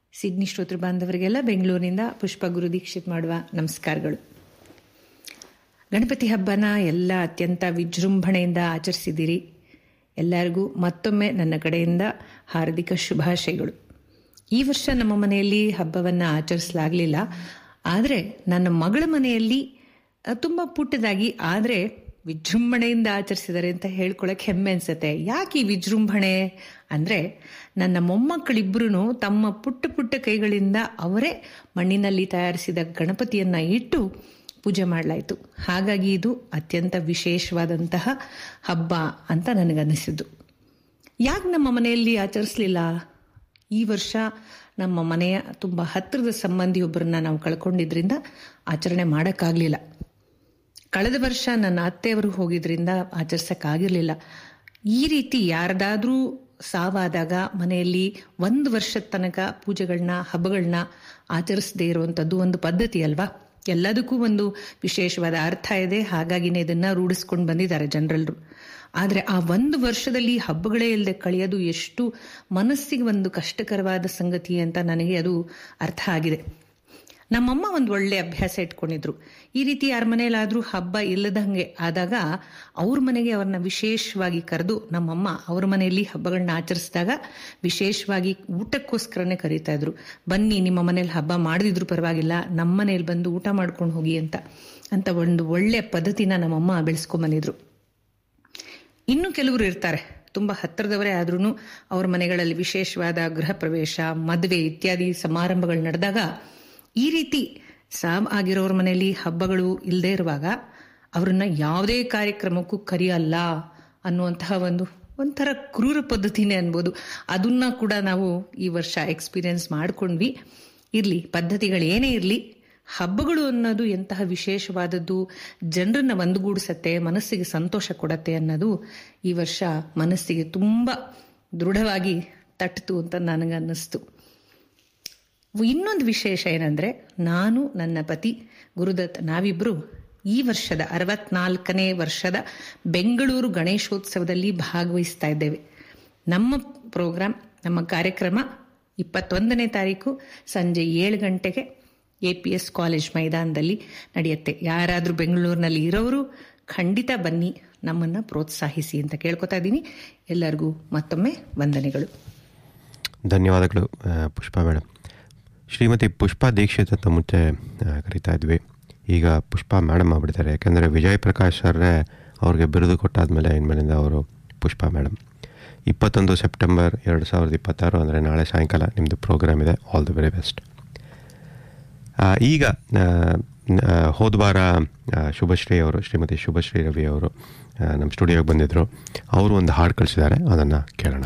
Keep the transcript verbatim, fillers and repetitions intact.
Sydney ಶ್ರೋತೃ ಬಾಂಧವರಿಗೆಲ್ಲ ಬೆಂಗಳೂರಿನಿಂದ ಪುಷ್ಪ ಗುರು ದೀಕ್ಷಿತ್ ಮಾಡುವ ನಮಸ್ಕಾರಗಳು. ಗಣಪತಿ ಹಬ್ಬನ ಎಲ್ಲ ಅತ್ಯಂತ ವಿಜೃಂಭಣೆಯಿಂದ ಆಚರಿಸಿದ್ದೀರಿ. ಎಲ್ಲರಿಗೂ ಮತ್ತೊಮ್ಮೆ ನನ್ನ ಕಡೆಯಿಂದ ಹಾರ್ದಿಕ ಶುಭಾಶಯಗಳು. ಈ ವರ್ಷ ನಮ್ಮ ಮನೆಯಲ್ಲಿ ಹಬ್ಬವನ್ನು ಆಚರಿಸಲಾಗಲಿಲ್ಲ. ಆದರೆ ನನ್ನ ಮಗಳ ಮನೆಯಲ್ಲಿ ತುಂಬ ಪುಟ್ಟದಾಗಿ ಆದರೆ ವಿಜೃಂಭಣೆಯಿಂದ ಆಚರಿಸಿದ್ದಾರೆ ಅಂತ ಹೇಳ್ಕೊಳಕ್ಕೆ ಹೆಮ್ಮೆ ಅನ್ಸುತ್ತೆ. ಯಾಕೆ ಈ ವಿಜೃಂಭಣೆ ಅಂದರೆ, ನನ್ನ ಮೊಮ್ಮಕ್ಕಳಿಬ್ಬರೂ ತಮ್ಮ ಪುಟ್ಟ ಪುಟ್ಟ ಕೈಗಳಿಂದ ಅವರೇ ಮಣ್ಣಿನಲ್ಲಿ ತಯಾರಿಸಿದ ಗಣಪತಿಯನ್ನು ಇಟ್ಟು ಪೂಜೆ ಮಾಡಲಾಯಿತು. ಹಾಗಾಗಿ ಇದು ಅತ್ಯಂತ ವಿಶೇಷವಾದಂತಹ ಹಬ್ಬ ಅಂತ ನನಗನ್ನಿಸಿದ್ದು. ಯಾಕೆ ನಮ್ಮ ಮನೆಯಲ್ಲಿ ಆಚರಿಸಲಿಲ್ಲ? ಈ ವರ್ಷ ನಮ್ಮ ಮನೆಯ ತುಂಬ ಹತ್ತಿರದ ಸಂಬಂಧಿಯೊಬ್ಬರನ್ನ ನಾವು ಕಳ್ಕೊಂಡಿದ್ರಿಂದ ಆಚರಣೆ ಮಾಡೋಕ್ಕಾಗಲಿಲ್ಲ. ಕಳೆದ ವರ್ಷ ನನ್ನ ಅತ್ತೆಯವರು ಹೋಗಿದ್ರಿಂದ ಆಚರಿಸೋಕ್ಕಾಗಿರಲಿಲ್ಲ. ಈ ರೀತಿ ಯಾರದಾದ್ರೂ ಸಾವಾದಾಗ ಮನೆಯಲ್ಲಿ ಒಂದು ವರ್ಷದ ತನಕ ಪೂಜೆಗಳನ್ನ ಹಬ್ಬಗಳನ್ನ ಆಚರಿಸದೇ ಇರುವಂಥದ್ದು ಒಂದು ಪದ್ಧತಿ ಅಲ್ವಾ. ಎಲ್ಲದಕ್ಕೂ ಒಂದು ವಿಶೇಷವಾದ ಅರ್ಥ ಇದೆ. ಹಾಗಾಗಿನೇ ಇದನ್ನು ರೂಢಿಸ್ಕೊಂಡು ಬಂದಿದ್ದಾರೆ ಜನರೆಲ್ಲರೂ. ಆದರೆ ಆ ಒಂದು ವರ್ಷದಲ್ಲಿ ಹಬ್ಬಗಳೇ ಇಲ್ಲದೆ ಕಳೆಯೋದು ಎಷ್ಟು ಮನಸ್ಸಿಗೆ ಒಂದು ಕಷ್ಟಕರವಾದ ಸಂಗತಿ ಅಂತ ನನಗೆ ಅದು ಅರ್ಥ ಆಗಿದೆ. ನಮ್ಮಮ್ಮ ಒಂದು ಒಳ್ಳೆ ಅಭ್ಯಾಸ ಇಟ್ಕೊಂಡಿದ್ರು. ಈ ರೀತಿ ಯಾರ ಮನೆಯಲ್ಲಾದರೂ ಹಬ್ಬ ಇಲ್ಲದಂಗೆ ಆದಾಗ ಅವ್ರ ಮನೆಗೆ ಅವ್ರನ್ನ ವಿಶೇಷವಾಗಿ ಕರೆದು, ನಮ್ಮಮ್ಮ ಅವ್ರ ಮನೆಯಲ್ಲಿ ಹಬ್ಬಗಳನ್ನ ಆಚರಿಸಿದಾಗ ವಿಶೇಷವಾಗಿ ಊಟಕ್ಕೋಸ್ಕರನೇ ಕರೀತಾ ಇದ್ರು. ಬನ್ನಿ, ನಿಮ್ಮ ಮನೇಲಿ ಹಬ್ಬ ಮಾಡದಿದ್ರು ಪರವಾಗಿಲ್ಲ, ನಮ್ಮ ಮನೇಲಿ ಬಂದು ಊಟ ಮಾಡ್ಕೊಂಡು ಹೋಗಿ ಅಂತ ಅಂತ ಒಂದು ಒಳ್ಳೆ ಪದ್ಧತಿನ ನಮ್ಮಮ್ಮ ಬೆಳೆಸ್ಕೊಂಬಂದಿದ್ರು. ಇನ್ನು ಕೆಲವರು ಇರ್ತಾರೆ, ತುಂಬ ಹತ್ತಿರದವರೇ ಆದ್ರೂ ಅವ್ರ ಮನೆಗಳಲ್ಲಿ ವಿಶೇಷವಾದ ಗೃಹ ಪ್ರವೇಶ, ಮದುವೆ ಇತ್ಯಾದಿ ಸಮಾರಂಭಗಳು ನಡೆದಾಗ ಈ ರೀತಿ ಸಾಮ್ ಆಗಿರೋರ ಮನೆಯಲ್ಲಿ ಹಬ್ಬಗಳು ಇಲ್ಲದೆ ಇರುವಾಗ ಅವ್ರನ್ನ ಯಾವುದೇ ಕಾರ್ಯಕ್ರಮಕ್ಕೂ ಕರೆಯಲ್ಲ ಅನ್ನುವಂತಹ ಒಂದು ಒಂಥರ ಕ್ರೂರ ಪದ್ಧತಿನೇ ಅನ್ಬೋದು. ಅದನ್ನ ಕೂಡ ನಾವು ಈ ವರ್ಷ ಎಕ್ಸ್ಪೀರಿಯನ್ಸ್ ಮಾಡ್ಕೊಂಡ್ವಿ. ಇರಲಿ, ಪದ್ಧತಿಗಳು ಏನೇ ಇರಲಿ, ಹಬ್ಬಗಳು ಅನ್ನೋದು ಎಂತಹ ವಿಶೇಷವಾದದ್ದು, ಜನರನ್ನ ಒಂದುಗೂಡಿಸತ್ತೆ, ಮನಸ್ಸಿಗೆ ಸಂತೋಷ ಕೊಡತ್ತೆ ಅನ್ನೋದು ಈ ವರ್ಷ ಮನಸ್ಸಿಗೆ ತುಂಬ ದೃಢವಾಗಿ ತಟ್ಟಿತು ಅಂತ ನನಗನ್ನಿಸ್ತು. ಇನ್ನೊಂದು ವಿಶೇಷ ಏನಂದರೆ, ನಾನು ನನ್ನ ಪತಿ ಗುರುದತ್ ನಾವಿಬ್ಬರು ಈ ವರ್ಷದ ಅರವತ್ನಾಲ್ಕನೇ ವರ್ಷದ ಬೆಂಗಳೂರು ಗಣೇಶೋತ್ಸವದಲ್ಲಿ ಭಾಗವಹಿಸ್ತಾ ಇದ್ದೇವೆ. ನಮ್ಮ ಪ್ರೋಗ್ರಾಮ್, ನಮ್ಮ ಕಾರ್ಯಕ್ರಮ ಇಪ್ಪತ್ತೊಂದನೇ ತಾರೀಕು ಸಂಜೆ ಏಳು ಗಂಟೆಗೆ ಎ ಪಿ ಎಸ್ ಕಾಲೇಜ್ ಮೈದಾನದಲ್ಲಿ ನಡೆಯುತ್ತೆ. ಯಾರಾದರೂ ಬೆಂಗಳೂರಿನಲ್ಲಿ ಇರೋರು ಖಂಡಿತ ಬನ್ನಿ, ನಮ್ಮನ್ನು ಪ್ರೋತ್ಸಾಹಿಸಿ ಅಂತ ಕೇಳ್ಕೊತಾ ಇದ್ದೀನಿ. ಎಲ್ಲರಿಗೂ ಮತ್ತೊಮ್ಮೆ ವಂದನೆಗಳು. ಧನ್ಯವಾದಗಳು ಪುಷ್ಪ ಮೇಡಮ್. ಶ್ರೀಮತಿ ಪುಷ್ಪಾ ದೀಕ್ಷಿತ್ ಅಂತ ಮುಂಚೆ ಕರಿತಾ ಇದ್ವಿ, ಈಗ ಪುಷ್ಪಾ ಮೇಡಮ್ ಆಗ್ಬಿಡ್ತಾರೆ. ಯಾಕೆಂದರೆ ವಿಜಯ್ ಪ್ರಕಾಶ್ ಸರ್ರೇ ಅವ್ರಿಗೆ ಬಿರುದು ಕೊಟ್ಟಾದ್ಮೇಲೆ ಇನ್ಮೇಲಿಂದ ಅವರು ಪುಷ್ಪಾ ಮೇಡಮ್. ಇಪ್ಪತ್ತೊಂದು ಸೆಪ್ಟೆಂಬರ್ ಎರಡು ಸಾವಿರದ ಇಪ್ಪತ್ತಾರು ಅಂದರೆ ನಾಳೆ ಸಾಯಂಕಾಲ ನಿಮ್ಮದು ಪ್ರೋಗ್ರಾಮ್ ಇದೆ. All the very best. ಈಗ ಹೋದ ವಾರ ಶುಭಶ್ರೀ ಅವರು, ಶ್ರೀಮತಿ ಶುಭಶ್ರೀ ರವಿ ಅವರು ನಮ್ಮ ಸ್ಟುಡಿಯೋಗೆ ಬಂದಿದ್ದರು. ಅವರು ಒಂದು ಹಾಡು ಕಳಿಸಿದ್ದಾರೆ, ಅದನ್ನು ಕೇಳೋಣ.